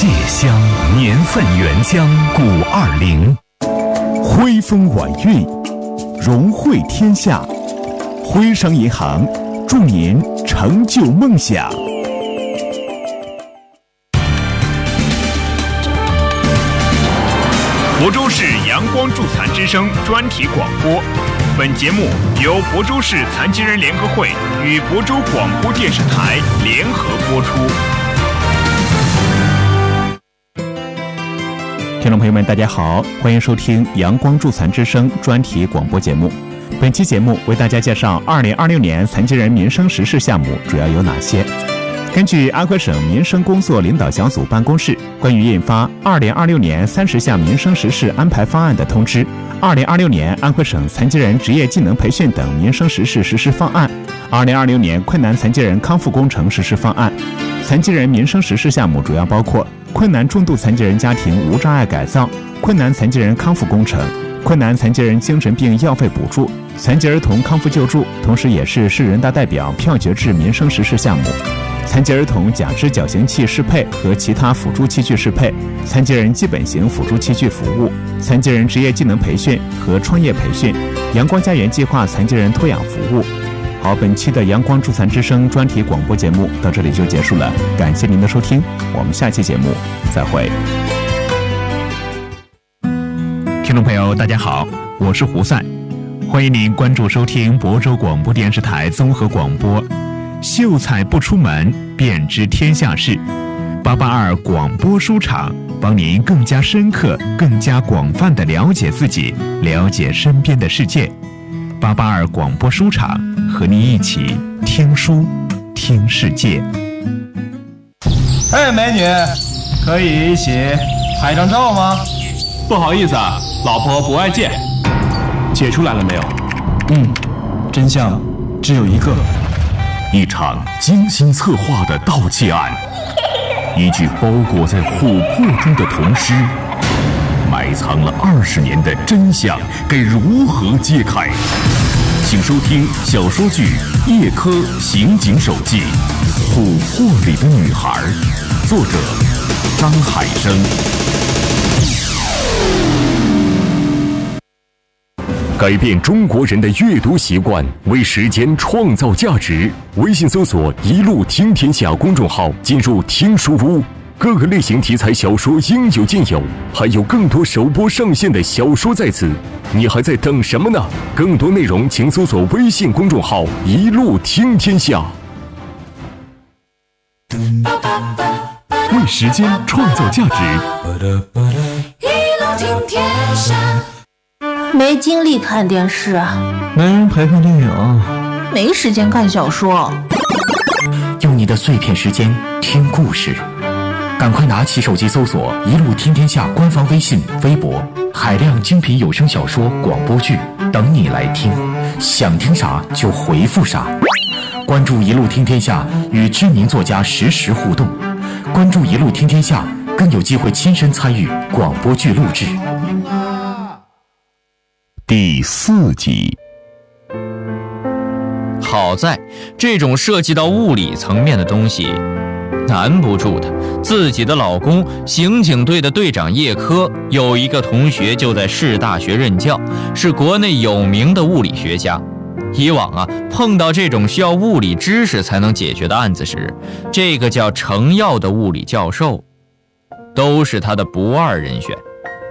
香年份原浆520，徽风晚韵，融汇天下。徽商银行祝您成就梦想。 亳州市阳光助残之声专题广播，本节目由亳州市残疾人联合会与亳州广播电视台联合播出。 听众朋友们，大家好，欢迎收听阳光助残之声专题广播节目。本期节目为大家介绍2026年残疾人民生实事项目主要有哪些。根据安徽省民生工作领导小组办公室关于印发2026年30项民生实事安排方案的通知，2026年安徽省残疾人职业技能培训等民生实事实施方案，2026年困难残疾人康复工程实施方案。残疾人民生实事项目主要包括困难重度残疾人家庭无障碍改造、困难残疾人康复工程、困难残疾人精神病药费补助、残疾儿童康复救助，同时也是市人大代表票决制民生实事项目。残疾儿童假肢矫形器适配和其他辅助器具适配，残疾人基本型辅助器具服务，残疾人职业技能培训和创业培训，阳光家园计划残疾人托养服务。好，本期的阳光助残之声专题广播节目到这里就结束了，感谢您的收听，我们下期节目再会。听众朋友大家好，我是胡赛，欢迎您关注收听亳州广播电视台综合广播，秀才不出门便知天下事，882广播书场帮您更加深刻、更加广泛地了解自己，了解身边的世界。882广播书场和您一起听书听世界。 哎，美女，可以一起拍张照吗？ 不好意思啊，老婆不爱见。解出来了没有？ 真相只有一个。 一场精心策划的盗窃案，一句包裹在琥珀中的童诗，埋藏了20年的真相该如何揭开？请收听小说剧《叶科刑警手记》，琥珀里的女孩，作者张海生。改变中国人的阅读习惯，为时间创造价值。微信搜索“一路听天下”公众号，进入听书屋，各个类型题材小说应有尽有，还有更多首播上线的小说在此，你还在等什么呢？更多内容请搜索微信公众号“一路听天下”。为时间创造价值， 一路听天下。 没精力看电视， 没人陪看电影， 没时间看小说。 用你的碎片时间听故事，赶快拿起手机搜索“一路听天下”官方微信、微博，海量精品有声小说、广播剧等你来听，想听啥就回复啥。关注“一路听天下”，与知名作家实时互动。关注“一路听天下”，更有机会亲身参与广播剧录制。 第4集。 好在这种涉及到物理层面的东西难不住她自己的老公刑警队的队长叶科有一个同学就在市大学任教，是国内有名的物理学家。以往啊，碰到这种需要物理知识才能解决的案子时，这个叫程耀的物理教授都是他的不二人选。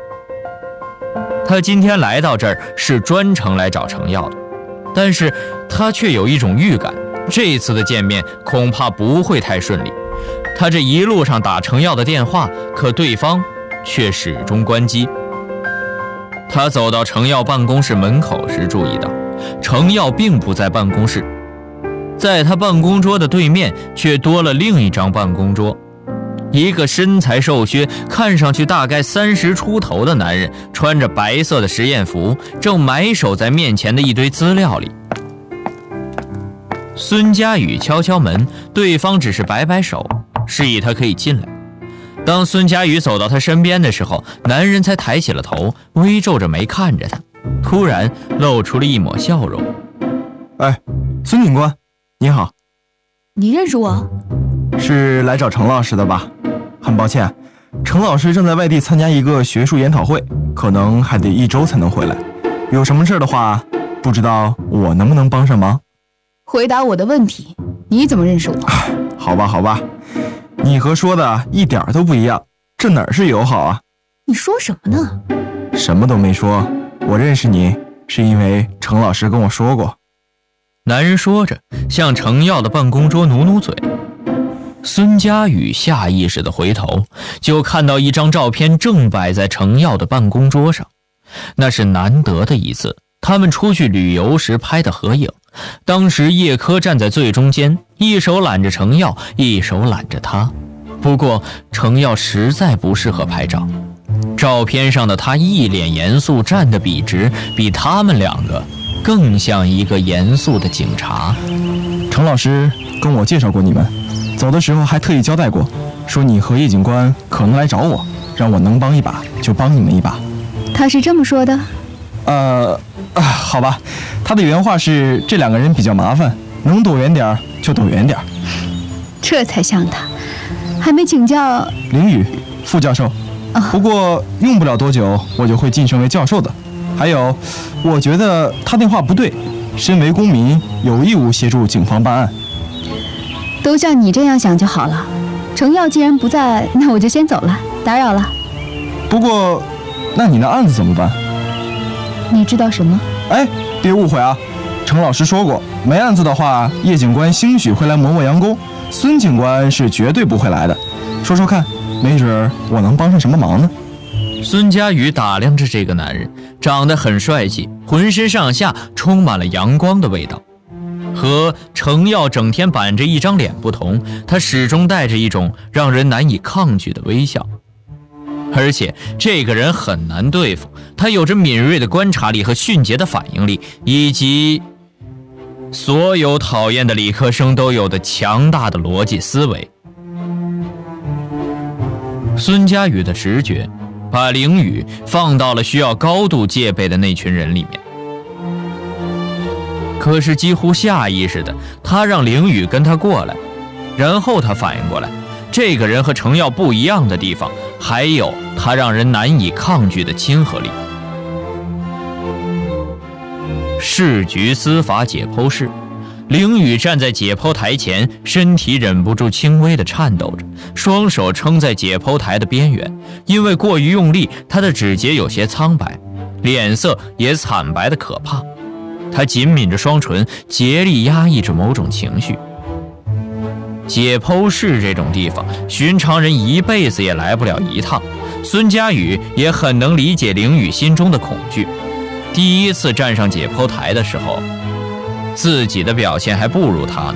他今天来到这儿是专程来找程耀的，但是他却有一种预感，这次的见面恐怕不会太顺利。他这一路上打程耀的电话，可对方却始终关机。他走到程耀办公室门口时，注意到程耀并不在办公室，在他办公桌的对面却多了另一张办公桌。一个身材瘦削，看上去大概30出头的男人，穿着白色的实验服，正埋首在面前的一堆资料里。孙佳宇敲敲门，对方只是摆摆手，示意他可以进来。当孙佳宇走到他身边的时候，男人才抬起了头，微皱着眉看着他，突然露出了一抹笑容。 哎，孙警官，你好。 你认识我？ 是来找程老师的吧？很抱歉， 程老师正在外地参加一个学术研讨会，可能还得1周才能回来。有什么事的话，不知道我能不能帮上忙？ 回答我的问题，你怎么认识我？ 好吧，你和说的一点都不一样，这哪是友好啊？ 你说什么呢？ 什么都没说，我认识你是因为程老师跟我说过。 男人说着，向程耀的办公桌努努嘴。孙佳宇下意识地回头，就看到一张照片正摆在程耀的办公桌上。那是难得的一次他们出去旅游时拍的合影。当时叶柯站在最中间，一手揽着程耀，一手揽着他。不过程耀实在不适合拍照，照片上的他一脸严肃，站得笔直，比他们两个更像一个严肃的警察。 程老师跟我介绍过你们，走的时候还特意交代过，说你和叶警官可能来找我，让我能帮一把就帮你们一把。 他是这么说的？ 好吧，他的原话是这两个人比较麻烦，能躲远点就躲远点。 这才像他，还没请教。 凌宇，副教授。不过用不了多久我就会晋升为教授的。还有，我觉得他那话不对，身为公民有义务协助警方办案。 都像你这样想就好了。程耀既然不在，那我就先走了，打扰了。 不过，那你那案子怎么办？ 你知道什么？ 别误会啊，程老师说过，没案子的话，叶警官兴许会来磨磨洋工，孙警官是绝对不会来的。说说看，没准我能帮上什么忙呢？ 孙佳宇打量着这个男人，长得很帅气，浑身上下充满了阳光的味道。和程耀整天板着一张脸不同，他始终带着一种让人难以抗拒的微笑。而且这个人很难对付，他有着敏锐的观察力和迅捷的反应力，以及所有讨厌的理科生都有的强大的逻辑思维。孙佳宇的直觉把凌宇放到了需要高度戒备的那群人里面，可是几乎下意识的，他让凌宇跟他过来，然后他反应过来，这个人和程耀不一样的地方，还有他让人难以抗拒的亲和力。市局司法解剖室，凌宇站在解剖台前，身体忍不住轻微的颤抖着，双手撑在解剖台的边缘，因为过于用力，他的指节有些苍白，脸色也惨白的可怕。他紧抿着双唇，竭力压抑着某种情绪。解剖室这种地方，寻常人一辈子也来不了一趟。孙佳宇也很能理解凌宇心中的恐惧。第一次站上解剖台的时候，自己的表现还不如他呢。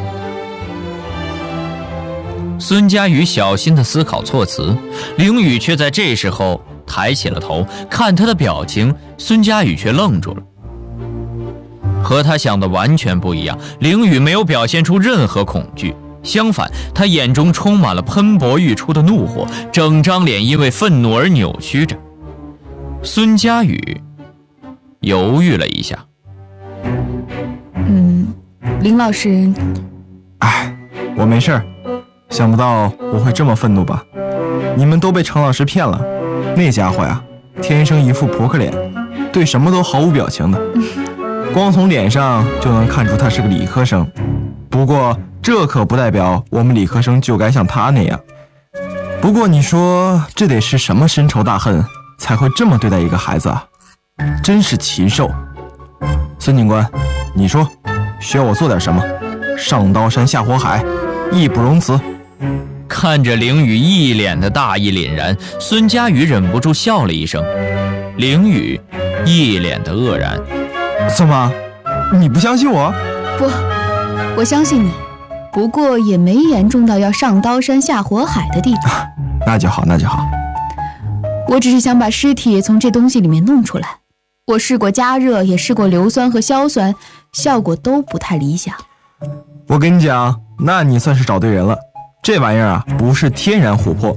孙佳宇小心地思考措辞，凌宇却在这时候抬起了头，看他的表情，孙佳宇却愣住了。和他想的完全不一样，凌宇没有表现出任何恐惧，相反，他眼中充满了喷薄欲出的怒火，整张脸因为愤怒而扭曲着。孙佳宇犹豫了一下， 林老师， 我没事儿，想不到我会这么愤怒吧？你们都被程老师骗了，那家伙呀，天生一副扑克脸，对什么都毫无表情的。光从脸上就能看出他是个理科生，不过这可不代表我们理科生就该像他那样。不过你说这得是什么深仇大恨才会这么对待一个孩子啊？真是禽兽！孙警官，你说需要我做点什么？上刀山下火海，义不容辞。 看着凌宇一脸的大义凛然，孙佳宇忍不住笑了一声。凌宇一脸的愕然。 怎么，你不相信我？ 不，我相信你，不过也没严重到要上刀山下火海的地步。 那就好，那就好。 我只是想把尸体从这东西里面弄出来。我试过加热，也试过硫酸和硝酸，效果都不太理想。 我跟你讲，那你算是找对人了。这玩意儿啊，不是天然琥珀，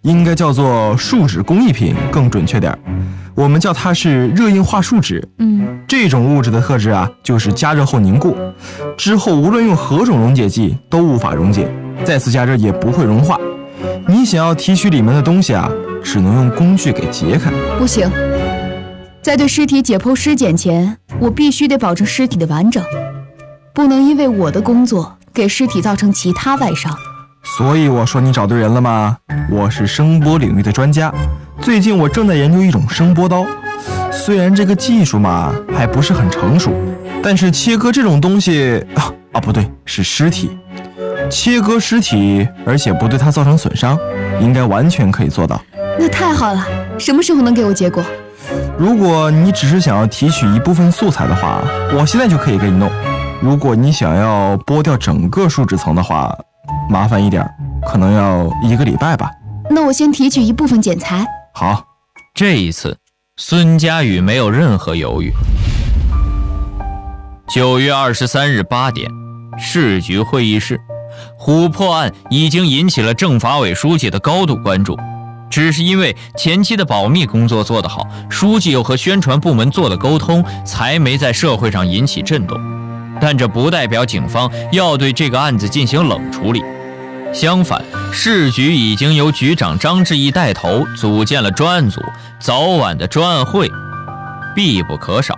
应该叫做树脂工艺品更准确点。我们叫它是热硬化树脂。这种物质的特质啊，就是加热后凝固，之后无论用何种溶解剂都无法溶解，再次加热也不会融化。你想要提取里面的东西啊，只能用工具给截开。 不行，在对尸体解剖尸检前，我必须得保证尸体的完整，不能因为我的工作给尸体造成其他外伤。 所以我说你找对人了吗？我是声波领域的专家，最近我正在研究一种声波刀。虽然这个技术嘛还不是很成熟，但是切割这种东西不对，是尸体。切割尸体，而且不对它造成损伤，应该完全可以做到。 那太好了，什么时候能给我结果？ 如果你只是想要提取一部分素材的话，我现在就可以给你弄。如果你想要剥掉整个树脂层的话，麻烦一点，可能要1个礼拜吧。 那我先提取一部分剪裁。 好。 这一次孙佳宇没有任何犹豫。9月23日8点，市局会议室，琥珀案已经引起了政法委书记的高度关注。只是因为前期的保密工作做得好，书记又和宣传部门做了沟通，才没在社会上引起震动。但这不代表警方要对这个案子进行冷处理，相反，市局已经由局长张志毅带头组建了专案组，早晚的专案会必不可少。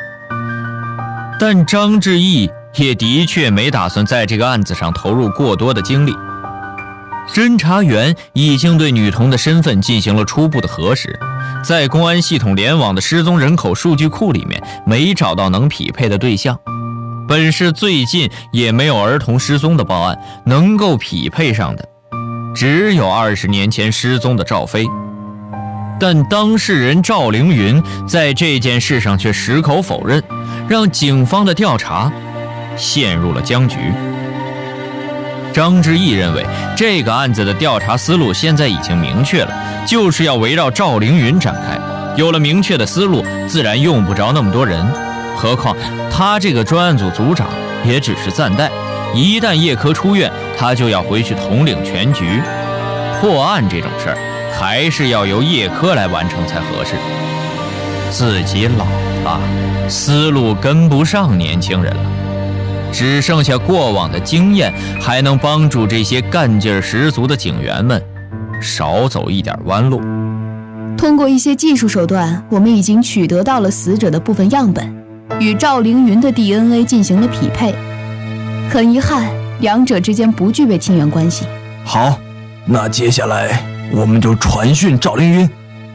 但张志毅也的确没打算在这个案子上投入过多的精力。侦查员已经对女童的身份进行了初步的核实，在公安系统联网的失踪人口数据库里面没找到能匹配的对象。本市最近也没有儿童失踪的报案，能够匹配上的只有20年前失踪的赵飞。但当事人赵凌云在这件事上却矢口否认，让警方的调查陷入了僵局。张志毅认为这个案子的调查思路现在已经明确了，就是要围绕赵凌云展开。有了明确的思路，自然用不着那么多人。何况他这个专案组组长也只是暂代，一旦叶科出院，他就要回去统领全局。破案这种事儿还是要由叶科来完成才合适。自己老了，思路跟不上年轻人了，只剩下过往的经验还能帮助这些干劲十足的警员们少走一点弯路。 通过一些技术手段，我们已经取得到了死者的部分样本，与赵凌云的 DNA 进行了匹配。很遗憾，两者之间不具备亲缘关系。 好，那接下来我们就传讯赵凌云。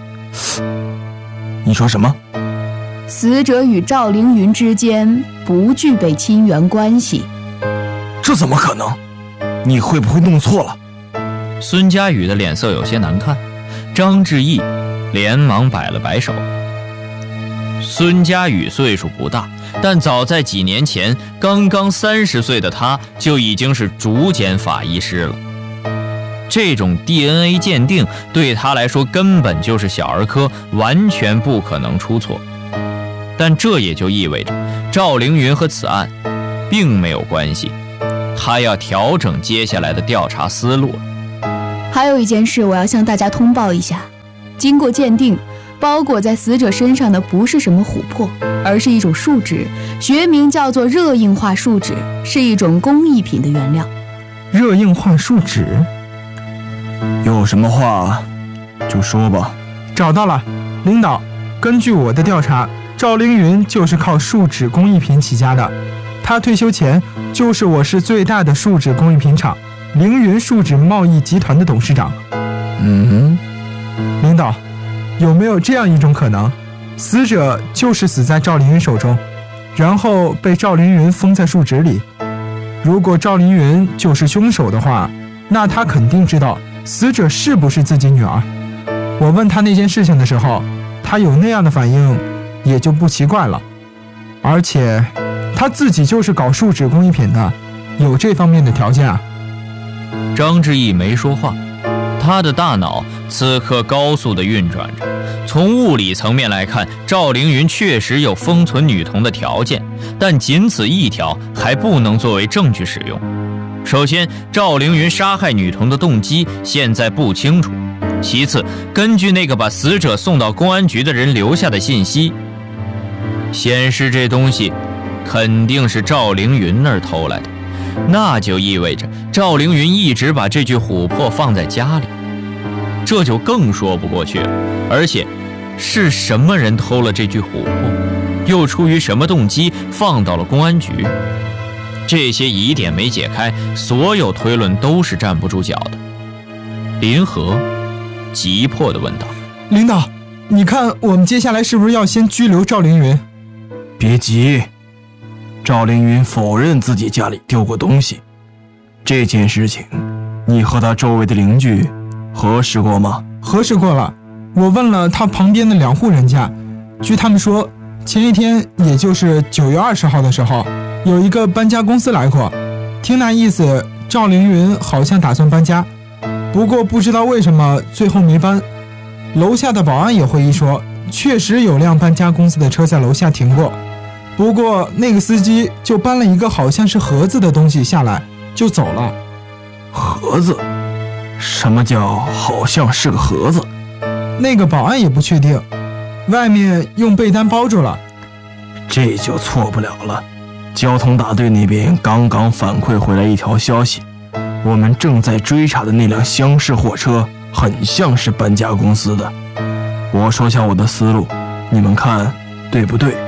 你说什么？ 死者与赵凌云之间不具备亲缘关系。 这怎么可能？你会不会弄错了？ 孙佳宇的脸色有些难看，张志毅连忙摆了摆手。孙佳宇岁数不大，但早在几年前，刚刚30岁的他就已经是主检法医师了。这种 DNA 鉴定对他来说根本就是小儿科，完全不可能出错。但这也就意味着赵凌云和此案并没有关系，他要调整接下来的调查思路了。 还有一件事我要向大家通报一下，经过鉴定，包裹在死者身上的不是什么琥珀，而是一种树脂，学名叫做热硬化树脂，是一种工艺品的原料。 热硬化树脂？ 有什么话就说吧。 找到了，领导，根据我的调查，赵凌云就是靠树脂工艺品起家的，他退休前就是我市最大的树脂工艺品厂凌云树脂贸易集团的董事长。领导，有没有这样一种可能，死者就是死在赵凌云手中，然后被赵凌云封在树脂里？如果赵凌云就是凶手的话，那他肯定知道死者是不是自己女儿。我问他那件事情的时候，他有那样的反应也就不奇怪了。而且他自己就是搞树脂工艺品的，有这方面的条件啊。 张志毅没说话，他的大脑此刻高速地运转着。从物理层面来看，赵凌云确实有封存女童的条件，但仅此一条还不能作为证据使用。首先，赵凌云杀害女童的动机现在不清楚， 其次，根据那个把死者送到公安局的人留下的信息，显示这东西肯定是赵凌云那儿偷来的，那就意味着赵凌云一直把这具琥珀放在家里，这就更说不过去了。而且，是什么人偷了这具琥珀，又出于什么动机放到了公安局？这些疑点没解开，所有推论都是站不住脚的。林和急迫地问道：“ 领导，你看我们接下来是不是要先拘留赵凌云？” 别急，赵凌云否认自己家里丢过东西，这件事情你和他周围的邻居核实过吗？ 核实过了，我问了他旁边的2户人家，据他们说，前一天也就是9月20号的时候，有一个搬家公司来过，听那意思，赵凌云好像打算搬家，不过不知道为什么最后没搬。楼下的保安也回忆说，确实有辆搬家公司的车在楼下停过，不过那个司机就搬了一个好像是盒子的东西下来就走了。 盒子？什么叫好像是个盒子？ 那个保安也不确定，外面用被单包住了。 这就错不了了。交通大队那边刚刚反馈回来一条消息，我们正在追查的那辆厢式货车很像是搬家公司的。我说下我的思路，你们看对不对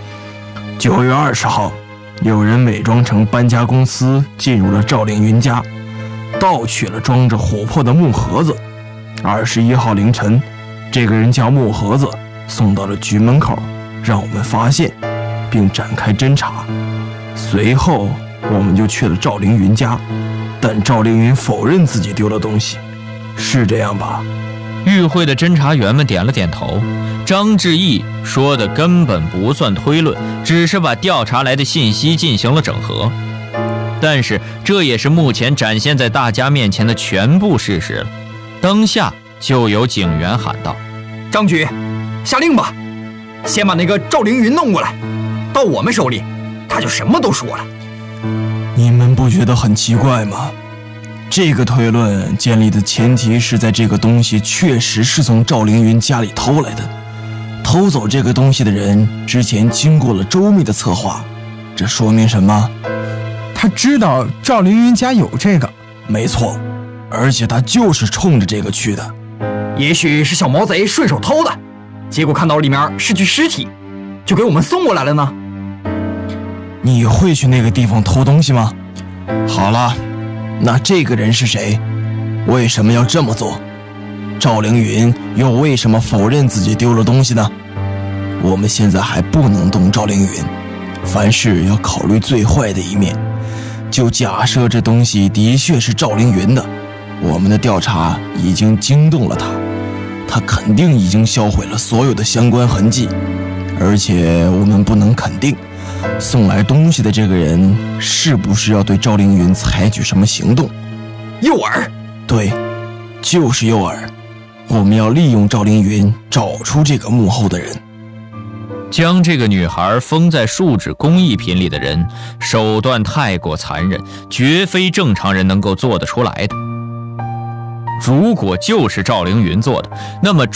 ？9月20号，有人伪装成搬家公司进入了赵凌云家，盗取了装着琥珀的木盒子。21号凌晨，这个人将木盒子送到了局门口，让我们发现并展开侦查。随后我们就去了赵凌云家，但赵凌云否认自己丢了东西，是这样吧？ 与会的侦查员们点了点头。张志毅说的根本不算推论，只是把调查来的信息进行了整合。但是这也是目前展现在大家面前的全部事实了。当下就有警员喊道：“ 张局，下令吧，先把那个赵凌云弄过来，到我们手里他就什么都说了。” 你们不觉得很奇怪吗？这个推论建立的前提是在这个东西确实是从赵凌云家里偷来的，偷走这个东西的人之前经过了周密的策划，这说明什么？ 他知道赵凌云家有这个。 没错，而且他就是冲着这个去的。 也许是小毛贼顺手偷的，结果看到里面是具尸体，就给我们送过来了呢。 你会去那个地方偷东西吗？好了，那这个人是谁？为什么要这么做？赵凌云又为什么否认自己丢了东西呢？我们现在还不能动赵凌云，凡事要考虑最坏的一面。就假设这东西的确是赵凌云的，我们的调查已经惊动了他，他肯定已经销毁了所有的相关痕迹，而且我们不能肯定送来东西的这个人是不是要对赵凌云采取什么行动。 诱饵？ 对，就是诱饵。我们要利用赵凌云找出这个幕后的人。 将这个女孩封在树脂工艺品里的人，手段太过残忍，绝非正常人能够做得出来的。如果就是赵凌云做的，那么